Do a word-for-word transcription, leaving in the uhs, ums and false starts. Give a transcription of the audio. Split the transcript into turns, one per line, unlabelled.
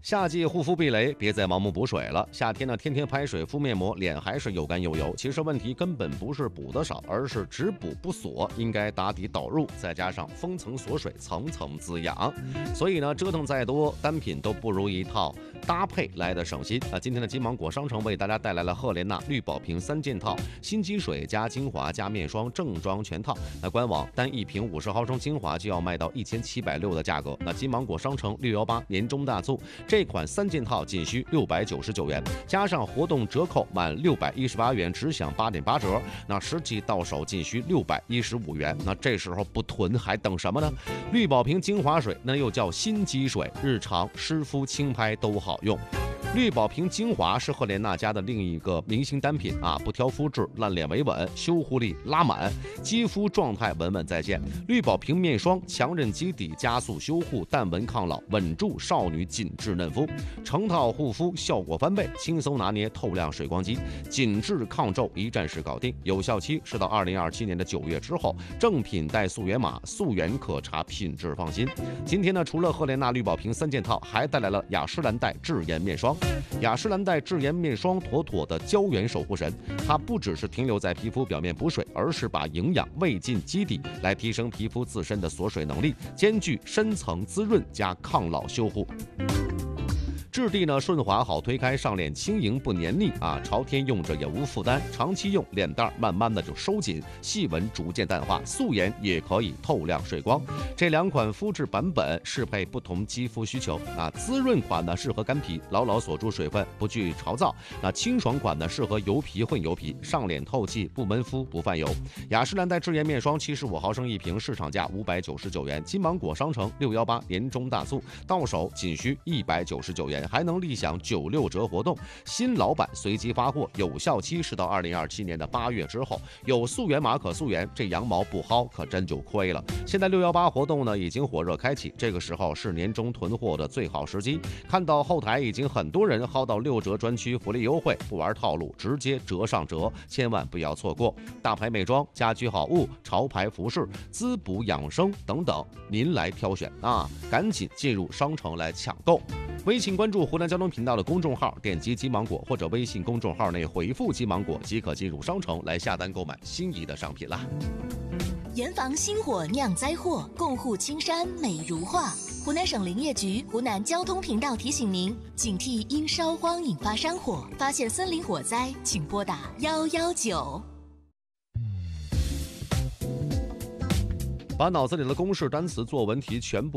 夏季护肤避雷，别再盲目补水了。夏天呢，天天拍水敷面膜，脸还是又干又油。其实问题根本不是补的少，而是只补不锁，应该打底导入，再加上封层锁水，层层滋养。所以呢，折腾再多，单品都不如一套搭配来的省心啊！今天的金芒果商城为大家带来了赫莲娜绿宝瓶三件套，新肌水加精华加面霜正装全套。那官网单一瓶五十毫升精华就要卖到一千七百六的价格。那金芒果商城六一八年中大促。这款三件套仅需六百九十九元，加上活动折扣满六百一十八元只享八点八折，那实际到手仅需六百一十五元。那这时候不囤还等什么呢？绿宝瓶精华水，那又叫新肌水，日常湿敷轻拍都好用。绿宝瓶精华是赫莲娜家的另一个明星单品啊，不挑肤质，烂脸维稳，修护力拉满，肌肤状态稳稳再现。绿宝瓶面霜强韧基底，加速修护，淡纹抗老，稳住少女紧致嫩肤。成套护肤效果翻倍，轻松拿捏透亮水光肌，紧致抗皱一站式搞定。有效期是到二零二七年的九月之后，正品带溯源码，溯源可查，品质放心。今天呢，除了赫莲娜绿宝瓶三件套，还带来了雅诗兰黛智颜面霜。雅诗兰黛智颜面霜妥妥的胶原守护神，它不只是停留在皮肤表面补水，而是把营养喂进基底，来提升皮肤自身的锁水能力，兼具深层滋润加抗老修护。质地呢顺滑好推开，上脸轻盈不黏腻啊，朝天用着也无负担，长期用脸蛋慢慢的就收紧，细纹逐渐淡化，素颜也可以透亮水光。这两款肤质版本适配不同肌肤需求啊，滋润款呢适合干皮，牢牢锁住水分，不惧潮燥；那清爽款呢适合油皮混油皮，上脸透气，不闷肤不泛油。雅诗兰黛智颜面霜七十五毫升一瓶，市场价五百九十九元，金芒果商城六一八年中大促，到手仅需一百九十九元。还能立享九六折活动，新老版随机发货，有效期是到二零二七年的八月之后。有溯源码可溯源，这羊毛不薅可真就亏了。现在六一八活动呢已经火热开启，这个时候是年终囤货的最好时机。看到后台已经很多人薅到六折专区福利优惠，不玩套路，直接折上折，千万不要错过。大牌美妆、家居好物、潮牌服饰、滋补养生等等，您来挑选啊！赶紧进入商城来抢购。微信关注湖南交通频道的公众号，点击金芒果或者微信公众号内回复金芒果即可进入商城来下单购买心仪的商品啦。
严防星火酿灾祸，共护青山美如画。湖南省林业局、湖南交通频道提醒您，警惕因烧荒引发山火，发现森林火灾，请拨打一一九。
把脑子里的公式、单词、作文题全部